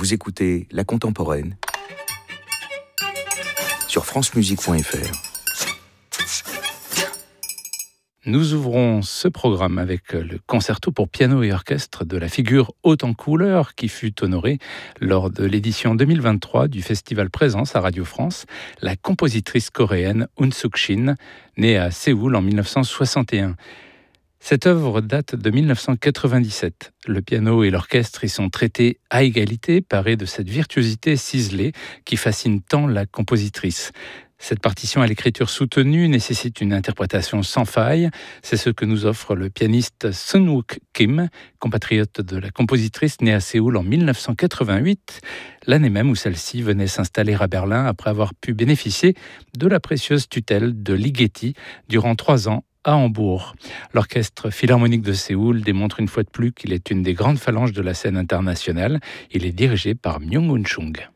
Vous écoutez La Contemporaine sur francemusique.fr. Nous ouvrons ce programme avec le concerto pour piano et orchestre de la figure haute en couleur qui fut honorée lors de l'édition 2023 du Festival Présence à Radio France, la compositrice coréenne Eun Suk-shin, née à Séoul en 1961. Cette œuvre date de 1997. Le piano et l'orchestre y sont traités à égalité, parés de cette virtuosité ciselée qui fascine tant la compositrice. Cette partition à l'écriture soutenue nécessite une interprétation sans faille. C'est ce que nous offre le pianiste Sun-wook Kim, compatriote de la compositrice née à Séoul en 1988, l'année même où celle-ci venait s'installer à Berlin après avoir pu bénéficier de la précieuse tutelle de Ligeti durant 3 ans à Hambourg. L'Orchestre Philharmonique de Séoul démontre une fois de plus qu'il est une des grandes phalanges de la scène internationale. Il est dirigé par Myung-Whun Chung.